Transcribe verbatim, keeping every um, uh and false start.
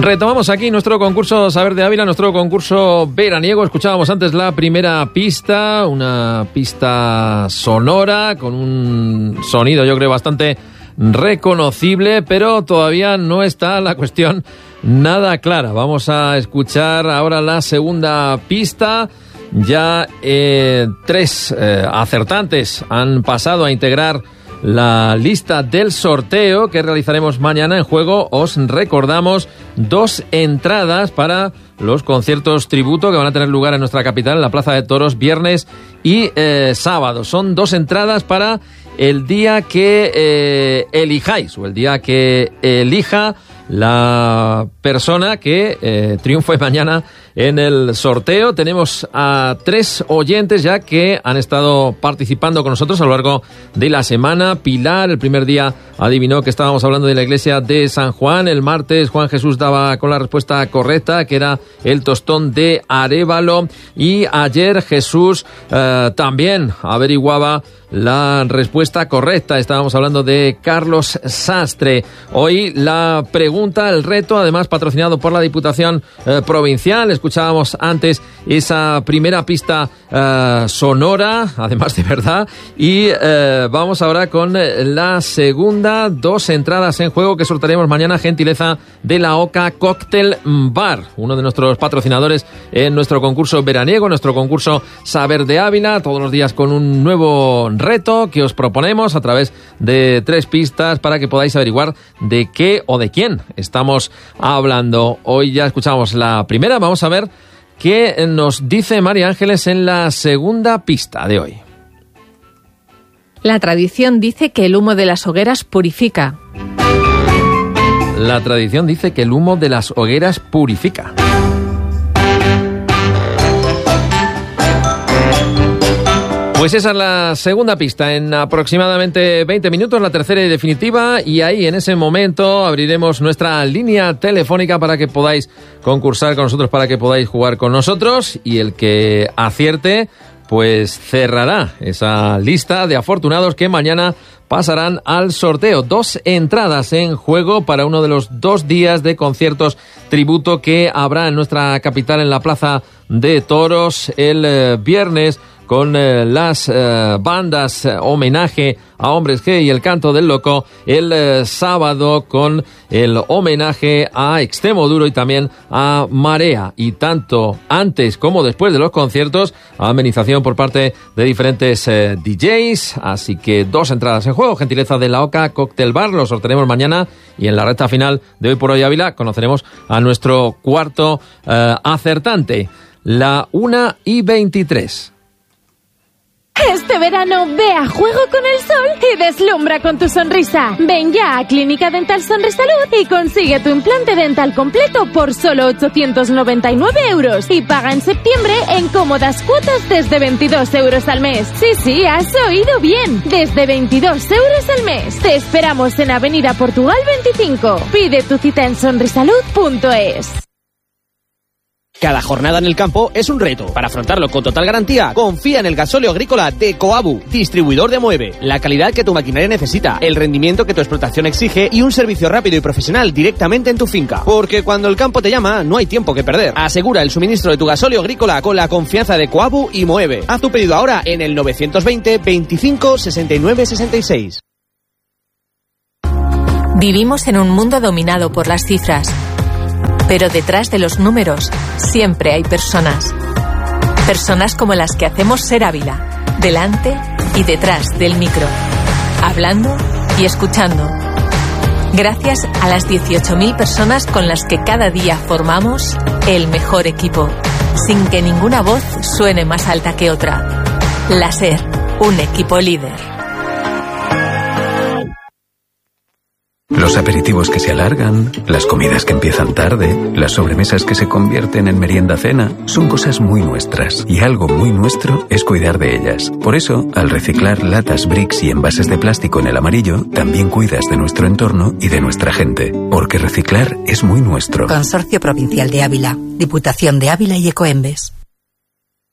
Retomamos aquí nuestro concurso Saber de Ávila, nuestro concurso veraniego. Escuchábamos antes la primera pista, una pista sonora con un sonido, yo creo, bastante reconocible, pero todavía no está la cuestión nada clara. Vamos a escuchar ahora la segunda pista. Ya eh, tres eh, acertantes han pasado a integrar la lista del sorteo que realizaremos mañana. En juego, os recordamos, dos entradas para los conciertos tributo que van a tener lugar en nuestra capital, en la Plaza de Toros, viernes y eh, sábado. Son dos entradas para el día que eh, elijáis, o el día que elija la persona que eh, triunfe mañana en el sorteo. Tenemos a tres oyentes ya que han estado participando con nosotros a lo largo de la semana. Pilar, el primer día adivinó que estábamos hablando de la iglesia de San Juan. El martes Juan Jesús daba con la respuesta correcta, que era el tostón de Arévalo. Y ayer Jesús eh, también averiguaba la respuesta correcta. Estábamos hablando de Carlos Sastre. Hoy la pregunta, el reto, además patrocinado por la Diputación eh, Provincial. Escuchábamos antes esa primera pista eh, sonora, además de verdad. Y eh, vamos ahora con la segunda. Dos entradas en juego que sortearemos mañana, gentileza de la Oca Cocktail Bar, uno de nuestros patrocinadores en nuestro concurso veraniego, nuestro concurso Saber de Ávila, todos los días con un nuevo reto que os proponemos a través de tres pistas para que podáis averiguar de qué o de quién estamos hablando. Hoy ya escuchamos la primera, vamos a ver qué nos dice María Ángeles en la segunda pista de hoy. La tradición dice que el humo de las hogueras purifica. La tradición dice que el humo de las hogueras purifica. Pues esa es la segunda pista. En aproximadamente veinte minutos, la tercera y definitiva, y ahí en ese momento abriremos nuestra línea telefónica para que podáis concursar con nosotros, para que podáis jugar con nosotros, y el que acierte pues cerrará esa lista de afortunados que mañana pasarán al sorteo. Dos entradas en juego para uno de los dos días de conciertos tributo que habrá en nuestra capital, en la Plaza de Toros, el eh, viernes, con eh, las eh, bandas eh, homenaje a Hombres G y el Canto del Loco, el eh, sábado con el homenaje a Extremoduro y también a Marea, y tanto antes como después de los conciertos, amenización por parte de diferentes eh, D Js, así que dos entradas en juego, gentileza de la Oca Cocktail Bar, lo sortearemos mañana, y en la recta final de Hoy por Hoy Ávila conoceremos a nuestro cuarto eh, acertante. La una y veintitrés. Este verano ve a Juego con el Sol y deslumbra con tu sonrisa. Ven ya a Clínica Dental Sonrisalud y consigue tu implante dental completo por solo ochocientos noventa y nueve euros y paga en septiembre en cómodas cuotas desde veintidós euros al mes. Sí, sí, has oído bien, desde veintidós euros al mes. Te esperamos en Avenida Portugal veinticinco. Pide tu cita en sonrisalud punto es. Cada jornada en el campo es un reto. Para afrontarlo con total garantía, confía en el gasóleo agrícola de Coabu, distribuidor de Moeve. La calidad que tu maquinaria necesita, el rendimiento que tu explotación exige y un servicio rápido y profesional directamente en tu finca. Porque cuando el campo te llama, no hay tiempo que perder. Asegura el suministro de tu gasóleo agrícola con la confianza de Coabu y Moeve. Haz tu pedido ahora en el novecientos veinte veinticinco sesenta y nueve sesenta y seis. Vivimos en un mundo dominado por las cifras. Pero detrás de los números siempre hay personas. Personas como las que hacemos Ser Ávila, delante y detrás del micro, hablando y escuchando. Gracias a las dieciocho mil personas con las que cada día formamos el mejor equipo, sin que ninguna voz suene más alta que otra. La SER, un equipo líder. Los aperitivos que se alargan, las comidas que empiezan tarde, las sobremesas que se convierten en merienda-cena, son cosas muy nuestras, y algo muy nuestro es cuidar de ellas. Por eso, al reciclar latas, bricks y envases de plástico en el amarillo, también cuidas de nuestro entorno y de nuestra gente, porque reciclar es muy nuestro. Consorcio Provincial de Ávila, Diputación de Ávila y Ecoembes.